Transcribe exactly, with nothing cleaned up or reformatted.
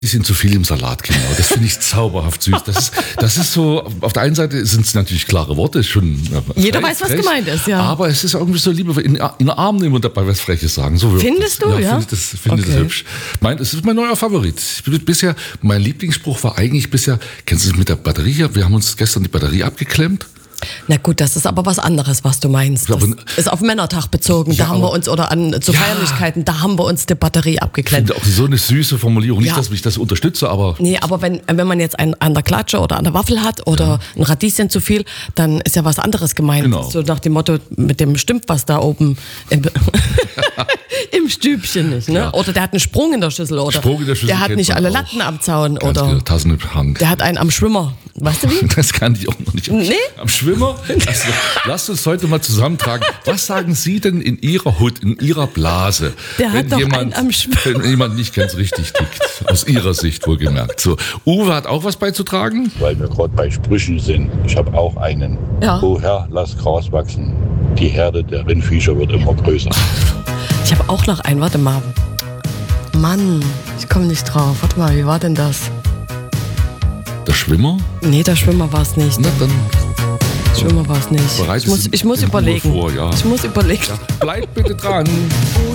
Die sind zu viel im Salat, genau. Das finde ich zauberhaft süß. Das ist, das ist so, auf der einen Seite sind es natürlich klare Worte, schon. Jeder frech, weiß, was frech, gemeint ist, ja. Aber es ist irgendwie so lieber in, in den Arm nehmen und dabei was Freches sagen. So Findest du, ja? ja? Finde ich das, find Okay. das hübsch. Mein, es ist mein neuer Favorit. Ich bin bisher, mein Lieblingsspruch war eigentlich bisher, kennst du das mit der Batterie? Wir haben uns gestern die Batterie abgeklemmt. Na gut, das ist aber was anderes, was du meinst. Das Aber- ist auf Männertag bezogen. Ja, Da haben wir aber- uns, oder an zu Ja. Feierlichkeiten, da haben wir uns die Batterie Ich abgeklemmt. finde auch so eine süße Formulierung. Nicht, Ja. dass ich das unterstütze, aber Nee, aber wenn, wenn man jetzt einen an der Klatsche oder an der Waffel hat oder ein Radieschen zu viel, dann ist ja was anderes gemeint. Genau. So nach dem Motto, mit dem stimmt was da oben im, im Stübchen nicht. Ne? Ja. Oder der hat einen Sprung in der Schüssel. Oder Sprung in der Schüssel der hat kennt nicht man alle auch. Latten am Zaun. ganz Oder genau, Tassen in Hand. der hat einen am Schwimmer. Weißt du wie? Das kann ich auch noch nicht. Nee? Am Schwimmer? Also, lasst uns heute mal zusammentragen. Was sagen Sie denn in Ihrer Hut, in Ihrer Blase? Der hat doch einen am Schwimmer. Wenn jemand nicht ganz richtig tickt. Aus Ihrer Sicht wohlgemerkt. So, Uwe hat auch was beizutragen? Weil wir gerade bei Sprüchen sind. Ich habe auch einen. Ja. O Herr, lass Gras wachsen. Die Herde der Rindviecher wird immer größer. Ich habe auch noch einen. Warte mal. Mann, ich komme nicht drauf. Warte mal, wie war denn das? Der Schwimmer? Nee, der Schwimmer war es nicht. Na dann Schwimmer war es nicht. bereite Ich muss, Sie ich muss in Ruhe überlegen. vor, ja. Ich muss überlegen. bleibt bitte dran.